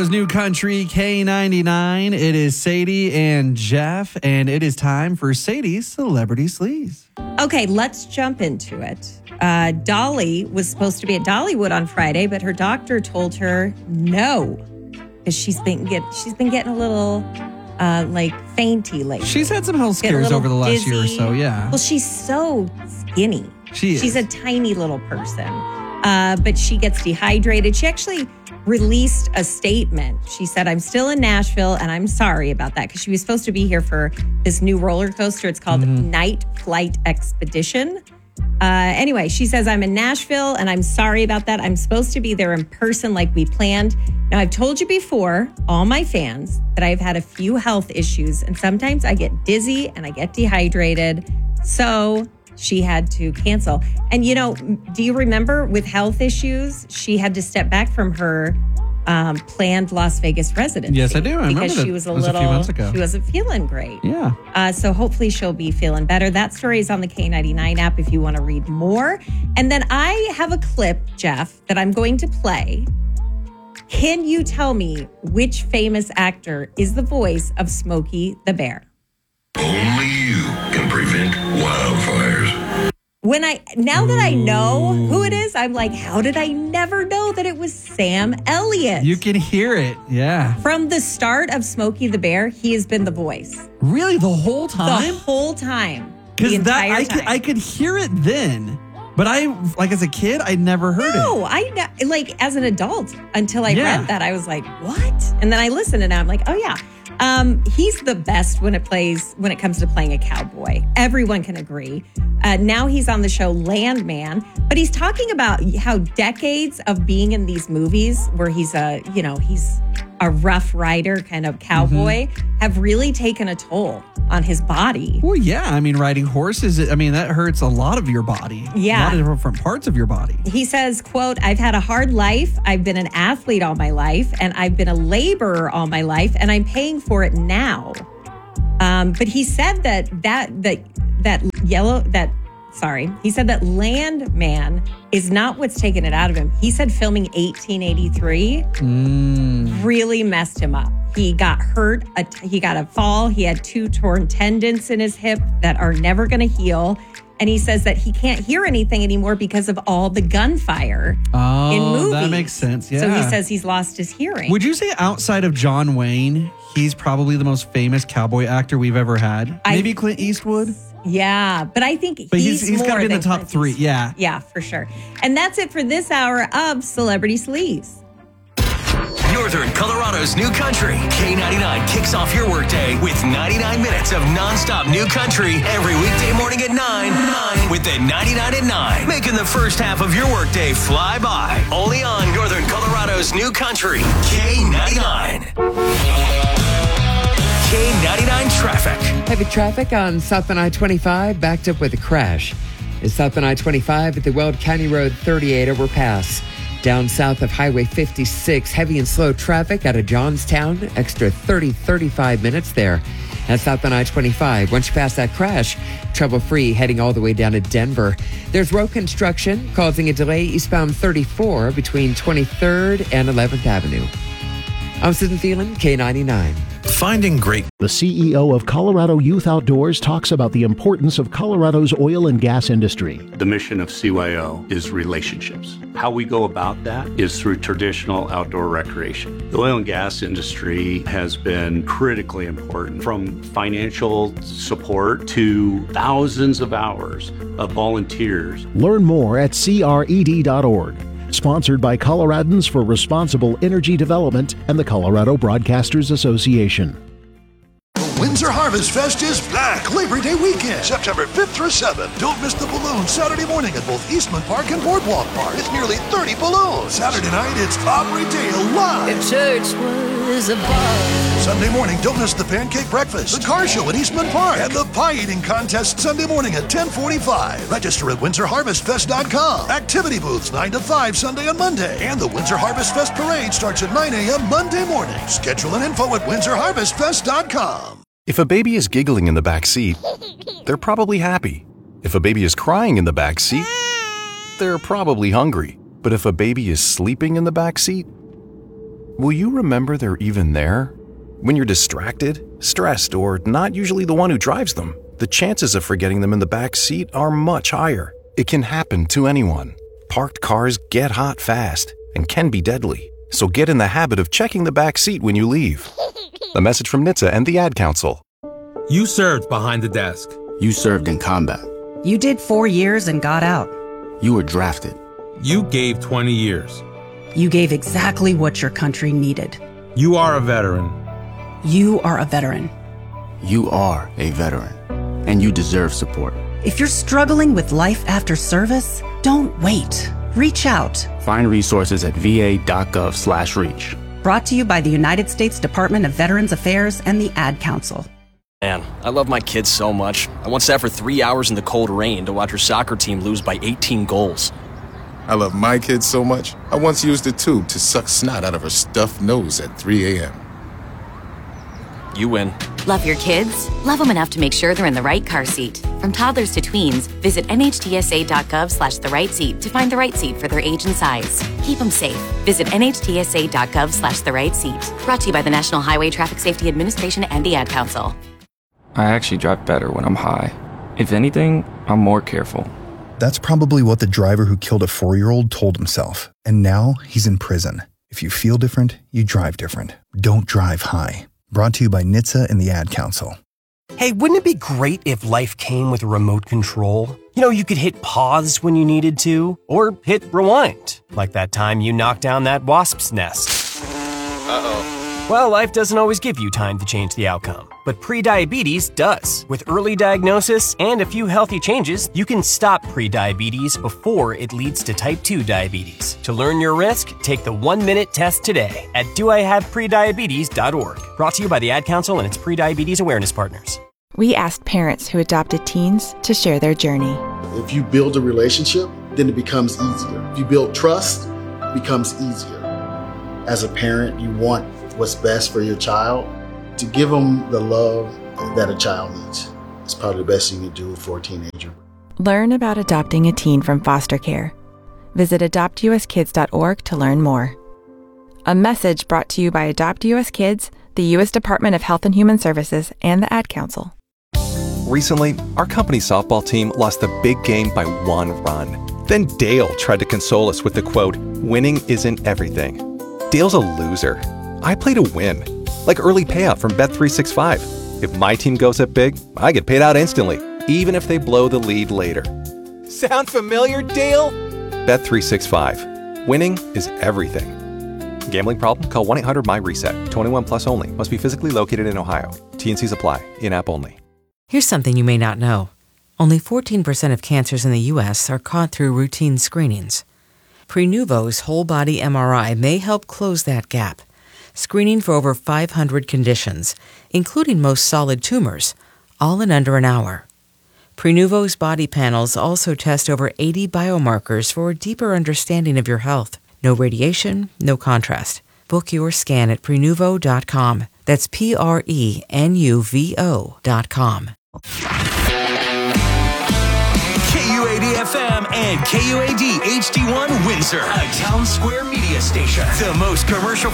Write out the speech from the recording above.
New Country K99. It is Sadie and Jeff, and it is time for Sadie's Celebrity Sleaze. Okay, let's jump into it. Dolly was supposed to be at Dollywood on Friday, but her doctor told her no, because she's been getting a little fainty lately. She's had some health scares over the last year or so, yeah. Well, she's so skinny. She's a tiny little person, but she gets dehydrated. She actually released a statement. She said, I'm still in Nashville, and I'm sorry about that, because she was supposed to be here for this new roller coaster. It's called Night Flight Expedition. Anyway, she says, I'm in Nashville, and I'm sorry about that. I'm supposed to be there in person like we planned. Now, I've told you before, all my fans, that I've had a few health issues, and sometimes I get dizzy and I get dehydrated. So she had to cancel. And, do you remember with health issues, she had to step back from her planned Las Vegas residency? Yes, I do. I remember because that. she was a few months ago. She wasn't feeling great. Yeah. So hopefully she'll be feeling better. That story is on the K99 app if you want to read more. And then I have a clip, Jeff, that I'm going to play. Can you tell me which famous actor is the voice of Smokey the Bear? Only you can prevent wildfires. Now that I know who it is, I'm like, how did I never know that it was Sam Elliott? You can hear it, yeah. From the start of Smokey the Bear, he has been the voice. Really, the whole time? The whole time. Because I could hear it then, but as a kid, I never heard it. No, as an adult, until I read that, I was like, what? And then I listened and I'm like, oh yeah. He's the best when it comes to playing a cowboy. Everyone can agree. Now he's on the show Landman, but he's talking about how decades of being in these movies where he's a rough rider kind of cowboy have really taken a toll on his body. Well, yeah. I mean, riding horses, that hurts a lot of your body. Yeah. A lot of different parts of your body. He says, quote, I've had a hard life. I've been an athlete all my life, and I've been a laborer all my life, and I'm paying for it now. But he said he said that Landman is not what's taken it out of him. He said filming 1883 really messed him up. He got hurt. He got a fall. He had 2 torn tendons in his hip that are never going to heal. And he says that he can't hear anything anymore because of all the gunfire in movies. That makes sense, yeah. So he says he's lost his hearing. Would you say outside of John Wayne, he's probably the most famous cowboy actor we've ever had? Maybe Clint Eastwood? Yeah, but I think he's got to be in the top 3. Yeah. Yeah, for sure. And that's it for this hour of Celebrity Sleaze. Northern Colorado's New Country. K99 kicks off your workday with 99 minutes of nonstop New Country every weekday morning at 9 with the 99 at 9. Making the first half of your workday fly by. Only on Northern Colorado's New Country. K99. K99 traffic. Heavy traffic on South I-25, backed up with a crash. It's South I-25 at the Weld County Road 38 overpass. Down south of Highway 56, heavy and slow traffic out of Johnstown, extra 35 minutes there. That's South I-25. Once you pass that crash, trouble-free heading all the way down to Denver. There's road construction causing a delay eastbound 34 between 23rd and 11th Avenue. I'm Susan Thielen, K99. Finding great. The CEO of Colorado Youth Outdoors talks about the importance of Colorado's oil and gas industry. The mission of CYO is relationships. How we go about that is through traditional outdoor recreation. The oil and gas industry has been critically important, from financial support to thousands of hours of volunteers. Learn more at cred.org. Sponsored by Coloradans for Responsible Energy Development and the Colorado Broadcasters Association. Windsor Harvest Fest is back Labor Day weekend, September 5th through 7th. Don't miss the balloons Saturday morning at both Eastman Park and Boardwalk Park. It's nearly 30 balloons. Saturday night, it's Aubrey Dale live. If church was a bar. Sunday morning, don't miss the pancake breakfast, the car show at Eastman Park, and the pie eating contest Sunday morning at 10:45. Register at WindsorHarvestFest.com. Activity booths 9 to 5 Sunday and Monday. And the Windsor Harvest Fest parade starts at 9 a.m. Monday morning. Schedule and info at WindsorHarvestFest.com. If a baby is giggling in the back seat, they're probably happy. If a baby is crying in the back seat, they're probably hungry. But if a baby is sleeping in the back seat, will you remember they're even there? When you're distracted, stressed, or not usually the one who drives them, the chances of forgetting them in the back seat are much higher. It can happen to anyone. Parked cars get hot fast and can be deadly. So get in the habit of checking the back seat when you leave. A message from NHTSA and the Ad Council. You served behind the desk. You served in combat. You did 4 years and got out. You were drafted. You gave 20 years. You gave exactly what your country needed. You are a veteran. You are a veteran. You are a veteran, and you deserve support. If you're struggling with life after service, don't wait. Reach out. Find resources at va.gov/reach. Brought to you by the United States Department of Veterans Affairs and the Ad Council. Man, I love my kids so much. I once sat for 3 hours in the cold rain to watch her soccer team lose by 18 goals. I love my kids so much, I once used a tube to suck snot out of her stuffed nose at 3 a.m. You win. Love your kids? Love them enough to make sure they're in the right car seat. From toddlers to tweens, visit nhtsa.gov/the-right-seat to find the right seat for their age and size. Keep them safe. Visit nhtsa.gov/the-right-seat. Brought to you by the National Highway Traffic Safety Administration and the Ad Council. I actually drive better when I'm high. If anything, I'm more careful. That's probably what the driver who killed a 4-year-old told himself. And now he's in prison. If you feel different, you drive different. Don't drive high. Brought to you by NHTSA and the Ad Council. Hey, wouldn't it be great if life came with a remote control? You know, you could hit pause when you needed to, or hit rewind, like that time you knocked down that wasp's nest. Uh-oh. Well, life doesn't always give you time to change the outcome, but prediabetes does. With early diagnosis and a few healthy changes, you can stop prediabetes before it leads to type 2 diabetes. To learn your risk, take the 1-minute test today at doihaveprediabetes.org. Brought to you by the Ad Council and its prediabetes awareness partners. We asked parents who adopted teens to share their journey. If you build a relationship, then it becomes easier. If you build trust, it becomes easier. As a parent, you want what's best for your child, to give them the love that a child needs. It's probably the best you can do for a teenager. Learn about adopting a teen from foster care. Visit adoptuskids.org to learn more. A message brought to you by Adopt US Kids, the U.S. Department of Health and Human Services, and the Ad Council. Recently, our company's softball team lost the big game by 1 run. Then Dale tried to console us with the quote, "Winning isn't everything." Dale's a loser. I play to win, like early payout from Bet365. If my team goes up big, I get paid out instantly, even if they blow the lead later. Sound familiar, Dale? Bet365. Winning is everything. Gambling problem? Call 1-800-MY-RESET. 21 plus only. Must be physically located in Ohio. T&Cs apply. In-app only. Here's something you may not know. Only 14% of cancers in the U.S. are caught through routine screenings. Prenuvo's whole-body MRI may help close that gap, screening for over 500 conditions, including most solid tumors, all in under an hour. Prenuvo's body panels also test over 80 biomarkers for a deeper understanding of your health. No radiation, no contrast. Book your scan at Prenuvo.com. That's Prenuvo.com. KUAD-FM and KUAD HD1 Windsor, a Town Square media station. The most commercial